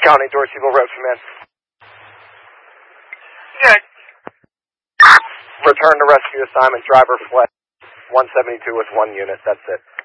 County, Dorseyville Road Command. Good. Return to rescue assignment, driver fled. 172 with 1 unit, that's it.